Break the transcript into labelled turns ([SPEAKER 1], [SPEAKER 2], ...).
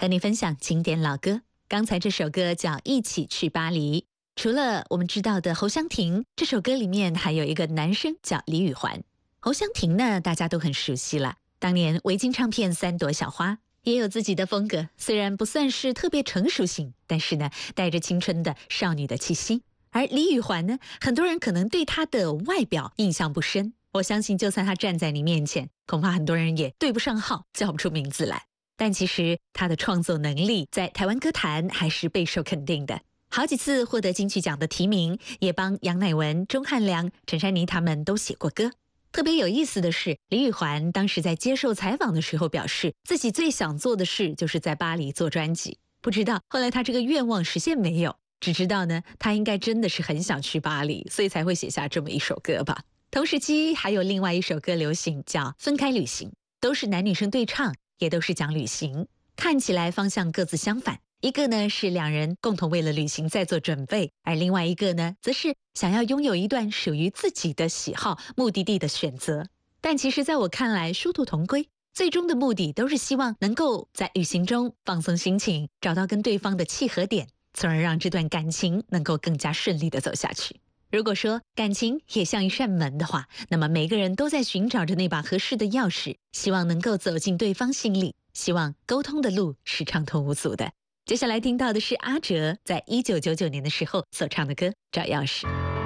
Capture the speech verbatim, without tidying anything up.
[SPEAKER 1] 和你分享经典老歌。刚才这首歌叫《一起去巴黎》。除了我们知道的侯湘婷，这首歌里面还有一个男生叫李宇环。侯湘婷呢，大家都很熟悉了，当年维京唱片三朵小花，也有自己的风格，虽然不算是特别成熟型，但是呢，带着青春的少女的气息。而李宇环呢，很多人可能对她的外表印象不深，我相信就算她站在你面前，恐怕很多人也对不上号，叫不出名字来。但其实她的创作能力在台湾歌坛还是备受肯定的，好几次获得金曲奖的提名，也帮杨乃文、钟汉良、陈珊妮他们都写过歌。特别有意思的是，李宇环当时在接受采访的时候表示，自己最想做的事就是在巴黎做专辑。不知道后来他这个愿望实现没有，只知道呢，他应该真的是很想去巴黎，所以才会写下这么一首歌吧。同时期还有另外一首歌流行，叫《分开旅行》，都是男女生对唱，也都是讲旅行，看起来方向各自相反。一个呢是两人共同为了旅行在做准备，而另外一个呢则是想要拥有一段属于自己的喜好目的地的选择。但其实在我看来殊途同归，最终的目的都是希望能够在旅行中放松心情，找到跟对方的契合点，从而让这段感情能够更加顺利的走下去。如果说感情也像一扇门的话，那么每个人都在寻找着那把合适的钥匙，希望能够走进对方心里，希望沟通的路是畅通无阻的。接下来听到的是阿哲在一九九九年的时候所唱的歌《找钥匙》。